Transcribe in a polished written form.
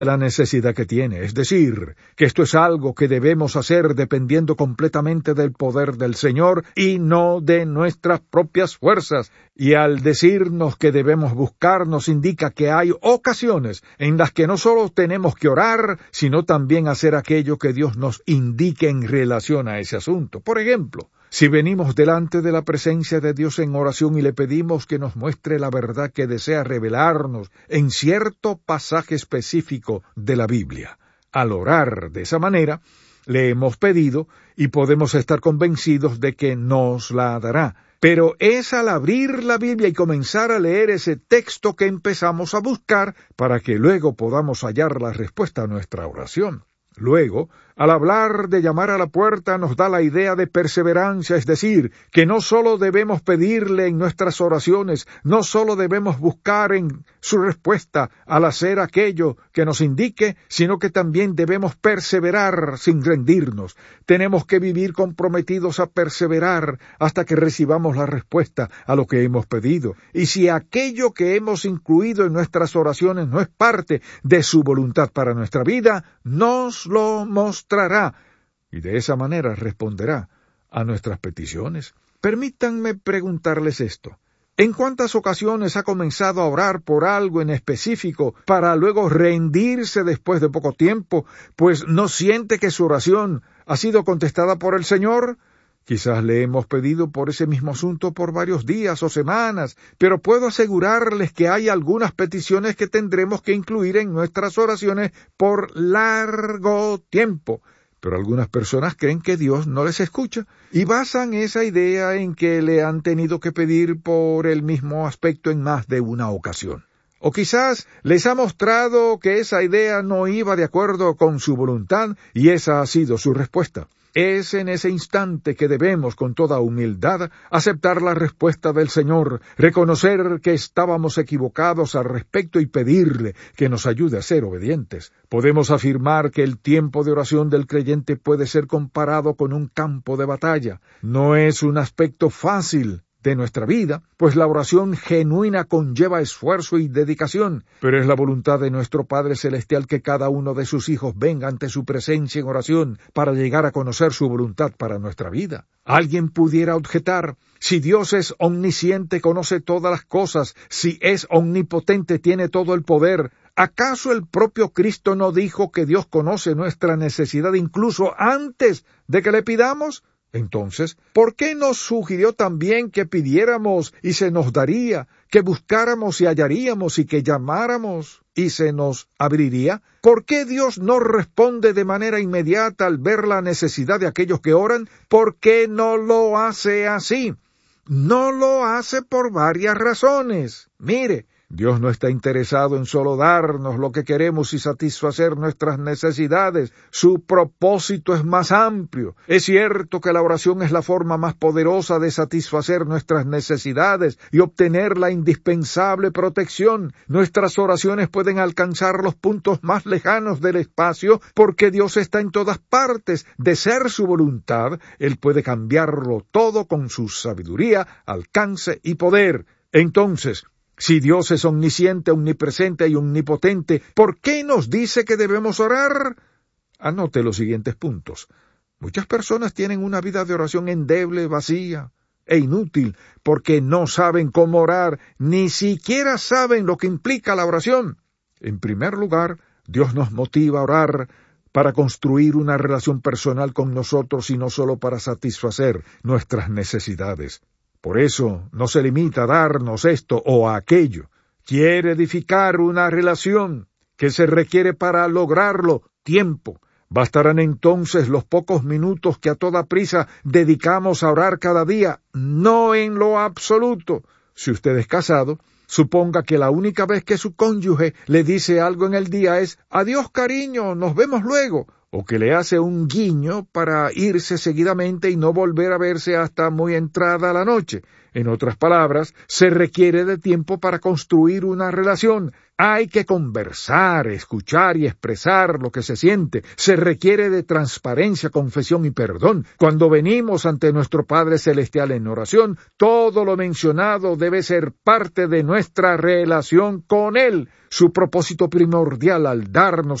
la necesidad que tiene, es decir, que esto es algo que debemos hacer dependiendo completamente del poder del Señor y no de nuestras propias fuerzas. Y al decirnos que debemos buscar, nos indica que hay ocasiones en las que no solo tenemos que orar, sino también hacer aquello que Dios nos indique en relación a ese asunto. Por ejemplo, si venimos delante de la presencia de Dios en oración y le pedimos que nos muestre la verdad que desea revelarnos en cierto pasaje específico de la Biblia, al orar de esa manera, le hemos pedido y podemos estar convencidos de que nos la dará. Pero es al abrir la Biblia y comenzar a leer ese texto que empezamos a buscar para que luego podamos hallar la respuesta a nuestra oración. Luego, al hablar de llamar a la puerta nos da la idea de perseverancia, es decir, que no solo debemos pedirle en nuestras oraciones, no solo debemos buscar en su respuesta al hacer aquello que nos indique, sino que también debemos perseverar sin rendirnos. Tenemos que vivir comprometidos a perseverar hasta que recibamos la respuesta a lo que hemos pedido. Y si aquello que hemos incluido en nuestras oraciones no es parte de su voluntad para nuestra vida, nos lo mostrará y de esa manera responderá a nuestras peticiones. Permítanme preguntarles esto. ¿En cuántas ocasiones ha comenzado a orar por algo en específico para luego rendirse después de poco tiempo, pues no siente que su oración ha sido contestada por el Señor? Quizás le hemos pedido por ese mismo asunto por varios días o semanas, pero puedo asegurarles que hay algunas peticiones que tendremos que incluir en nuestras oraciones por largo tiempo. Pero algunas personas creen que Dios no les escucha y basan esa idea en que le han tenido que pedir por el mismo aspecto en más de una ocasión. O quizás les ha mostrado que esa idea no iba de acuerdo con su voluntad y esa ha sido su respuesta. Es en ese instante que debemos, con toda humildad, aceptar la respuesta del Señor, reconocer que estábamos equivocados al respecto y pedirle que nos ayude a ser obedientes. Podemos afirmar que el tiempo de oración del creyente puede ser comparado con un campo de batalla. No es un aspecto fácil de nuestra vida, pues la oración genuina conlleva esfuerzo y dedicación, pero es la voluntad de nuestro Padre Celestial que cada uno de sus hijos venga ante su presencia en oración para llegar a conocer su voluntad para nuestra vida. Alguien pudiera objetar, si Dios es omnisciente, conoce todas las cosas, si es omnipotente, tiene todo el poder, ¿acaso el propio Cristo no dijo que Dios conoce nuestra necesidad incluso antes de que le pidamos? Entonces, ¿por qué nos sugirió también que pidiéramos y se nos daría, que buscáramos y hallaríamos y que llamáramos y se nos abriría? ¿Por qué Dios no responde de manera inmediata al ver la necesidad de aquellos que oran? ¿Por qué no lo hace así? No lo hace por varias razones. Mire, Dios no está interesado en solo darnos lo que queremos y satisfacer nuestras necesidades. Su propósito es más amplio. Es cierto que la oración es la forma más poderosa de satisfacer nuestras necesidades y obtener la indispensable protección. Nuestras oraciones pueden alcanzar los puntos más lejanos del espacio porque Dios está en todas partes. De ser su voluntad, Él puede cambiarlo todo con su sabiduría, alcance y poder. Entonces, si Dios es omnisciente, omnipresente y omnipotente, ¿por qué nos dice que debemos orar? Anote los siguientes puntos. Muchas personas tienen una vida de oración endeble, vacía e inútil, porque no saben cómo orar, ni siquiera saben lo que implica la oración. En primer lugar, Dios nos motiva a orar para construir una relación personal con nosotros y no solo para satisfacer nuestras necesidades. Por eso no se limita a darnos esto o aquello. Quiere edificar una relación que se requiere para lograrlo tiempo. Bastarán entonces los pocos minutos que a toda prisa dedicamos a orar cada día, no en lo absoluto. Si usted es casado, suponga que la única vez que su cónyuge le dice algo en el día es «Adiós, cariño, nos vemos luego», o que le hace un guiño para irse seguidamente y no volver a verse hasta muy entrada la noche. En otras palabras, se requiere de tiempo para construir una relación. Hay que conversar, escuchar y expresar lo que se siente. Se requiere de transparencia, confesión y perdón. Cuando venimos ante nuestro Padre Celestial en oración, todo lo mencionado debe ser parte de nuestra relación con Él. Su propósito primordial al darnos